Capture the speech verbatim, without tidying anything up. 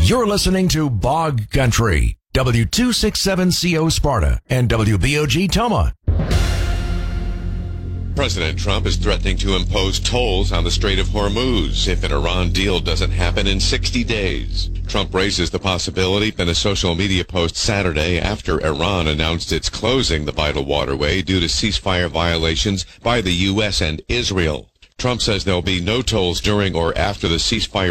You're listening to Bog Country, W two sixty-seven C O Sparta and W B O G Toma. President Trump is threatening to impose tolls on the Strait of Hormuz if an Iran deal doesn't happen in sixty days. Trump raises the possibility in a social media post Saturday after Iran announced it's closing the vital waterway due to ceasefire violations by the U S and Israel. Trump says there'll be no tolls during or after the ceasefire